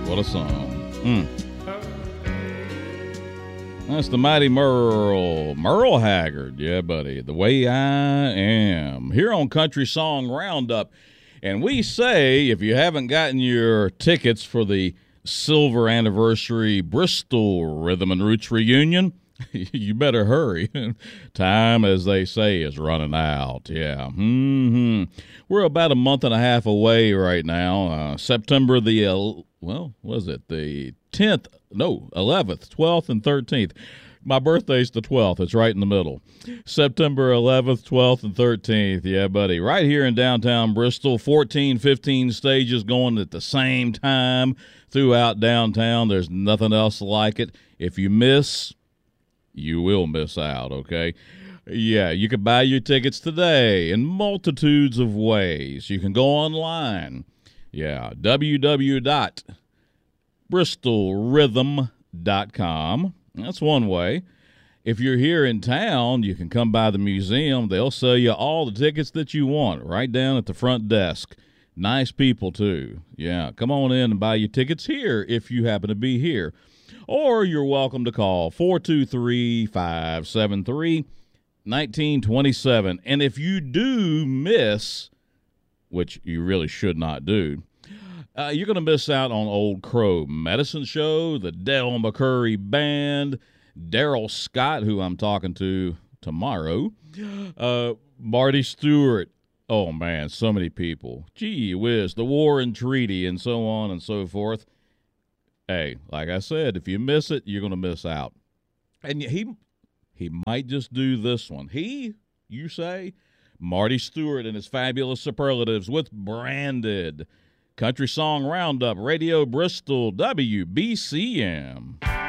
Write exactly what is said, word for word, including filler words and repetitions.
What a song. Mm. That's the mighty Merle. Merle Haggard. Yeah, buddy. The Way I Am. Here on Country Song Roundup. And we say, if you haven't gotten your tickets for the silver anniversary Bristol Rhythm and Roots reunion, you better hurry. Time, as they say, is running out. Yeah. Mm-hmm. We're about a month and a half away right now. Uh, September the, uh, well, was it the tenth? No, eleventh, twelfth, and thirteenth. My birthday's the twelfth. It's right in the middle. September eleventh, twelfth, and thirteenth. Yeah, buddy. Right here in downtown Bristol, fourteen, fifteen stages going at the same time throughout downtown. There's nothing else like it. If you miss, you will miss out, okay? Yeah, you can buy your tickets today in multitudes of ways. You can go online. Yeah, w w w dot bristol rhythm dot com. That's one way. If you're here in town, you can come by the museum. They'll sell you all the tickets that you want right down at the front desk. Nice people, too. Yeah, come on in and buy your tickets here if you happen to be here. Or you're welcome to call four two three, five seven three, one nine two seven. And if you do miss, which you really should not do, uh, you're going to miss out on Old Crow Medicine Show, the Del McCurry Band, Daryl Scott, who I'm talking to tomorrow, uh, Marty Stewart. Oh, man, so many people. Gee whiz, the War and Treaty, and so on and so forth. Hey, like I said, if you miss it, you're going to miss out. And he he might just do this one. He, you say? Marty Stewart and his fabulous superlatives with Branded. Country Song Roundup, Radio Bristol, W B C M.